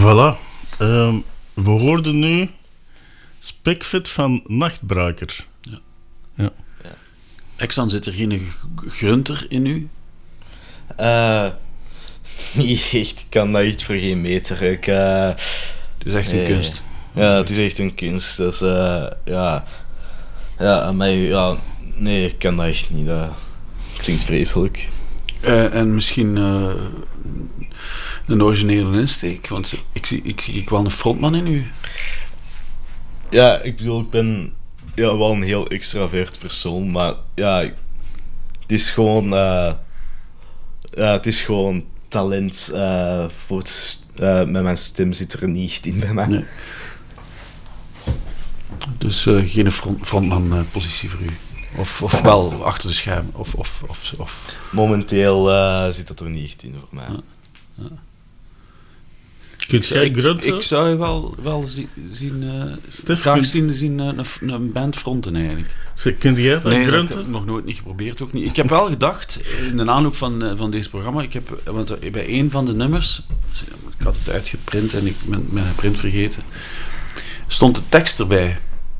Voilà. We hoorden nu Spekfit van Nachtbraker. Ja. Exxon, zit er geen grunter in u? Niet echt. Ik kan dat echt voor geen meter. Het is echt een kunst. Ja, het is echt een kunst. Dus ja, nee, ik kan dat echt niet. Dat klinkt vreselijk. En misschien een originele insteek, want ik zie wel een frontman in u. Ja, ik bedoel, ik ben wel een heel extravert persoon, maar ja, het is gewoon talent. Met mijn stem zit er niet echt in bij mij. Nee. Dus geen frontman positie voor u. Of wel achter de schermen. Of. Momenteel zit dat er niet echt in voor mij. Ja. Kunt jij grunten? Ik zou je wel graag zien een band fronten eigenlijk. Kunt jij dat Nee, dat grunten? heb ik nog nooit niet geprobeerd, ook niet. Ik heb wel gedacht, in de aanloop van deze programma, want bij een van de nummers, ik had het uitgeprint en ik ben mijn print vergeten, stond de tekst erbij.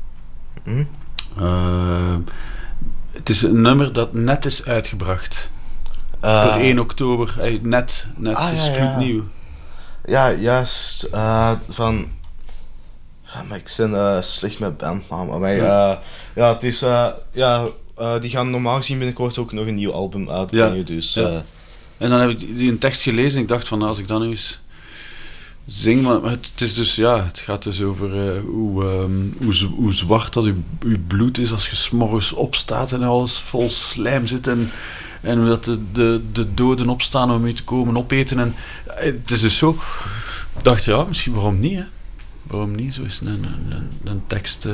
Het is een nummer dat net is uitgebracht. Per 1 oktober. Net is gloednieuw. Ja, juist. Van... Ja, maar ik ben slecht met bandnamen. Maar het is... die gaan normaal gezien binnenkort ook nog een nieuw album uitbrengen. Ja. Dus, En dan heb ik die een tekst gelezen en ik dacht van, als ik dan nu eens zing, maar het is dus, het gaat dus over hoe zwart dat uw bloed is als je 's morgens opstaat en alles vol slijm zit en hoe dat de doden opstaan om u te komen opeten. En het is dus zo. Ik dacht, misschien waarom niet, hè? Waarom niet? Zo is een tekst.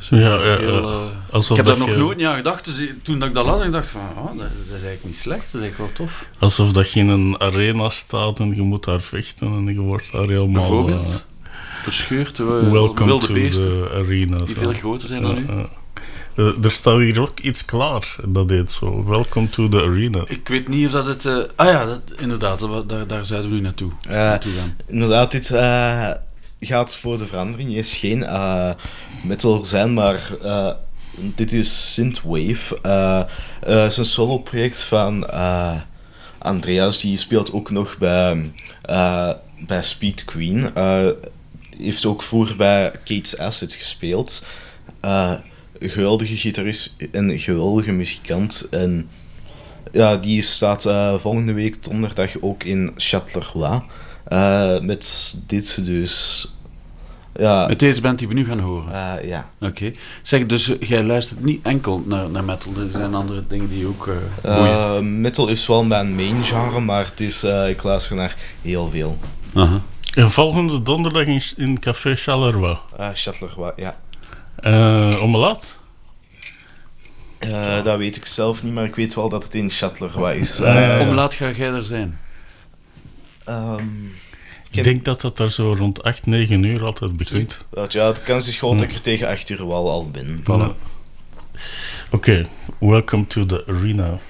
Ik heb daar nog nooit niet aan gedacht. Dus toen dat ik dat las, ik dacht van, dat is eigenlijk niet slecht. Dat is eigenlijk wel tof. Alsof dat je in een arena staat en je moet daar vechten en je wordt daar helemaal... Bijvoorbeeld. Verscheurd welcome wilde to beesten. The arena. Die veel groter zijn dan u. Er staat hier ook iets klaar. Dat heet zo. Welcome to the arena. Ik weet niet of dat het... inderdaad. Daar zouden we nu naartoe gaan. Inderdaad, dit gaat voor de verandering. Het is geen metal zijn, maar dit is Synthwave. Het is een solo-project van Andreas. Die speelt ook nog bij Speed Queen. Heeft ook vroeger bij Kate's Acid gespeeld. Een geweldige gitarist en een geweldige muzikant. En die staat volgende week donderdag ook in Châtellerault. Met dit dus. Met deze band die we nu gaan horen? Ja. Oké. Zeg, dus jij luistert niet enkel naar metal, er zijn andere dingen die ook boeien? Metal is wel mijn main genre, maar het is, ik luister naar heel veel. Uh-huh. En volgende donderdag in Café Charleroi. Châtellerault, ja. Om laat? Dat weet ik zelf niet, maar ik weet wel dat het in Châtellerault is. Om laat ga jij er zijn? Ik denk dat dat daar zo rond 8, 9 uur altijd begint. De kans is groot dat ik er tegen 8 uur wel al ben. Voilà. Oké, welcome to the arena.